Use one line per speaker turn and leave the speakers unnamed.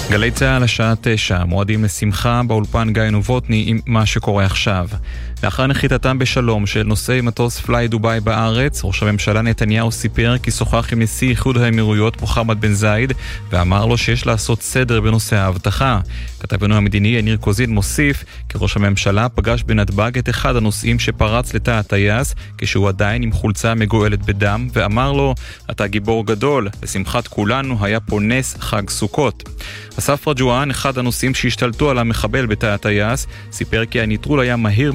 גלי צהל השעה 9, מועדים לשמחה באולפן גיא נובוטני עם מה שקורה עכשיו. לאחר נחיתתם בשלום של נוסעי מטוס פליי דוביי בארץ, ראש הממשלה נתניהו סיפר כי שוחח עם נשיא איחוד האמירויות מוחמד בן זייד ואמר לו שיש לעשות סדר בנושא ההבטחה. כתבנו המדיני יניר קוזין מוסיף כי ראש הממשלה פגש בנתב"ג את אחד הנוסעים שפרץ לתא הטייס כשהוא עדיין עם חולצה מגואלת בדם ואמר לו, אתה גיבור גדול, לשמחת כולנו היה פה נס חג סוכות. אסף רג'ואן, אחד הנוסעים שהשתלטו על המחבל בתא הטייס, סיפר כי הניטרול היה מהיר